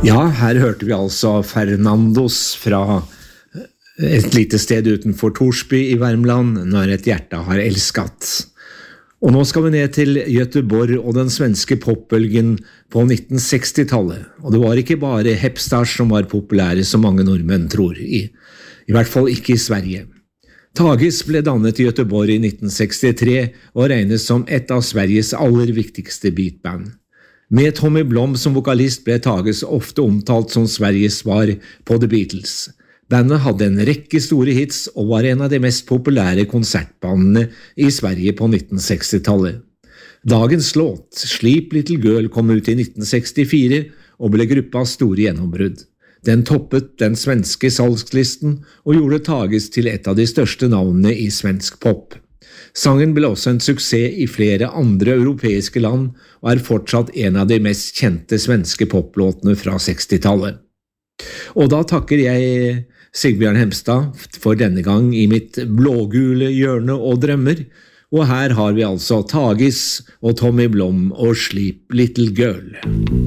Ja, her hørte vi altså Fernandos fra et lite sted utenfor Torsby i Värmland, Når et hjerte har elskat. Og nå skal vi ned til Göteborg og den svenske popbølgen på 1960-tallet. Og det var ikke bare hepstars som var populære som mange nordmenn tror, i hvert fall ikke i Sverige. Tagis ble dannet i Göteborg i 1963 og regnes som et av Sveriges aller viktigste beatband. Med Tommy Blom som vokalist ble Tagis ofte omtalt som Sveriges svar på The Beatles. Bandet hadde en rekke store hits og var en av de mest populære konsertbandene i Sverige på 1960-tallet. Dagens låt, Sleep Little Girl, kom ut i 1964 og ble gruppas store gjennombrudd. Den toppet den svenske salgslisten og gjorde Tagis til et av de største navnene i svensk pop. Sangen ble også en suksess i flere andre europeiske land og er fortsatt en av de mest kjente svenske poplåtene fra 60-tallet. Og da takker jeg Sigbjørn Hemstad for denne gang i mitt blågule hjørne og drømmer, og her har vi altså Tagis og Tommy Blom og Sleep Little Girl.